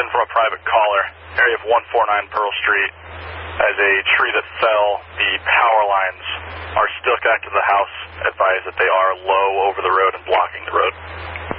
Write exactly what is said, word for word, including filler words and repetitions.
in from a private caller, area of one forty-nine Pearl Street. As a tree that fell, the power lines are still connected to the house. Advise that they are low over the road and blocking the road.